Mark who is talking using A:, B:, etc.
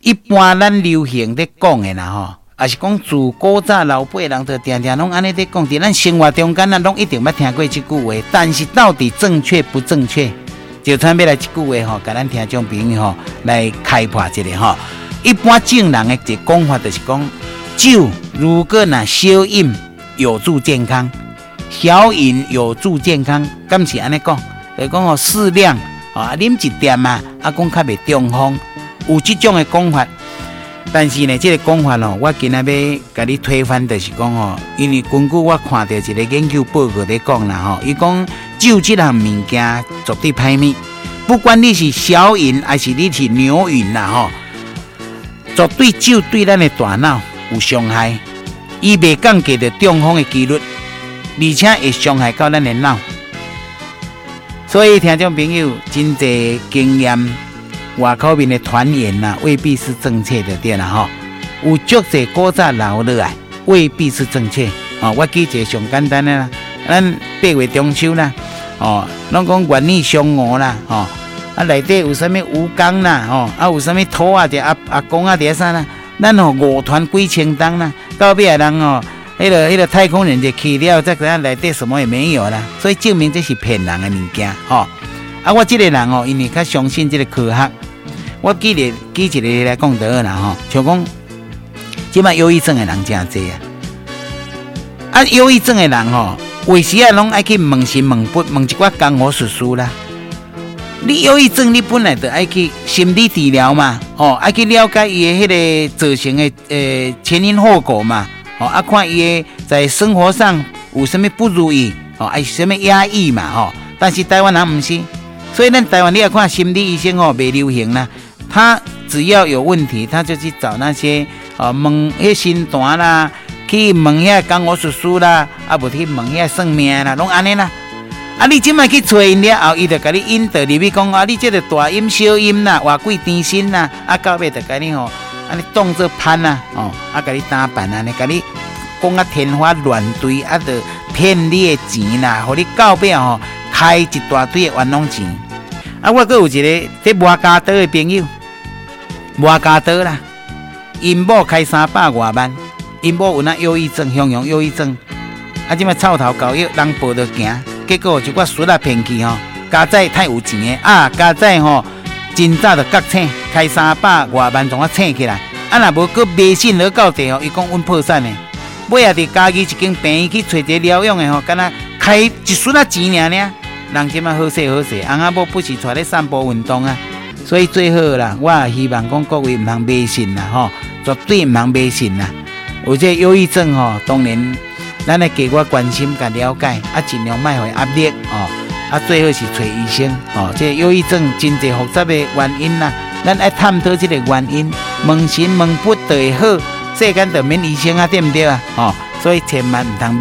A: 一般咱流行在讲的啦吼，也是讲自古早老辈人就常常拢安尼在讲，伫咱生活中间啊，拢一定捌听过这句话。但是到底正确不正确，就传要来这句话吼，甲咱听众朋友吼来开破一下吼。一般正人的一个讲法就是讲，酒如果若少饮有助健康，小饮有助健康，敢是安尼讲？就讲吼适量啊，啉一点啊，讲较袂中风，有这种的讲法。但是呢，这个讲法哦，我今仔要甲你推翻，就是讲哦，因为根据我看到一个研究报告在讲啦吼，伊讲酒这项物件绝对歹物，不管你是小饮还是你是牛饮啦吼，绝对酒对咱的大脑有伤害，伊袂降低着中风的几率，而且会伤害到咱的脑。所以听众朋友，真侪经验。外口面的传言呐，未必是正确的对啦吼。有足侪古早留落来，未必是正确哦。我举一个上简单的啦，咱八月中秋啦，哦，拢讲元日嫦娥啦，哦，啊内底有啥物吴刚啦，哦，啊有啥物土啊，阿公啊，伫啥啦？咱吼五团几千担啦，到尾人哦，迄个太空人就去了，再看内底什么也没有啦，所以证明这是骗人的物件吼。啊，我这个人哦，因为较相信这个科学。我举一个来讲得啦吼，像讲，即摆忧郁症的人真多啊。啊，忧郁症的人吼，为时啊拢爱去问心问佛，问一寡江湖术士啦。你忧郁症，你本来就爱去心理治疗嘛，哦，爱去了解伊的迄个造成的前因后果嘛，哦，啊，看伊的在生活上有什么不如意，哦，还是什么压抑嘛，吼。但是台湾人唔是，所以咱台湾你要看心理医生哦，袂流行啦。他只要有问题，他就去找那些问迄神坛啦，去问遐江湖术士啦，啊无去问遐算命啦，拢安尼啦。啊，你即摆去找因了后，伊就甲你引导入去讲啊，你这个大阴小阴啦，外鬼甜心啦，啊到尾就甲你吼，啊你当作攀啦，哦，啊甲你打扮啊，甲你讲啊天花乱坠，啊就骗你的钱啦，互你到尾吼开一大堆的冤枉钱。啊，我阁有一个在摩加多的朋友。摩加多啦，因某开300多万，因某有那忧郁症，享忧郁症，啊，即摆臭头搞药，人抱着行，结果一寡孙仔骗去吼，家仔太有钱的啊，家仔吼真早就觉醒，开300多万从我醒起来，啊，若无搁迷信落到地吼，伊讲阮破产的，尾啊伫家己一间病院去找一个疗养的吼，敢若开一孙仔钱尔，人即摆好势好势，翁仔某不是出来散步运动啊。所以最好啦，我也希望讲各位唔通迷信啦，吼，绝对唔通迷信啦。有这忧郁症吼，当然咱来给我关心、甲了解，啊，尽量卖互压力哦，啊，最好是找医生哦。这忧郁症真侪复杂的原因啦，咱爱探讨这个原因，问神问佛就会好，世间就免医生啊，对不对啊？哦，所以千万唔通